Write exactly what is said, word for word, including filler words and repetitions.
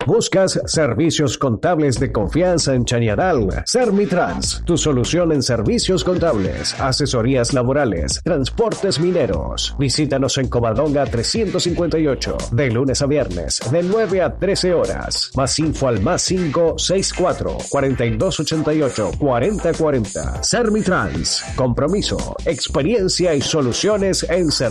¿Buscas servicios contables de confianza en Chañaral? Sermitrans, tu solución en servicios contables, asesorías laborales, transportes mineros. Visítanos en Covadonga trescientos cincuenta y ocho, de lunes a viernes, de nueve a trece horas. Más info al más cinco seis cuatro, cuarenta y dos ochenta y ocho, cuarenta cuarenta. Sermitrans, compromiso, experiencia y soluciones en servicios.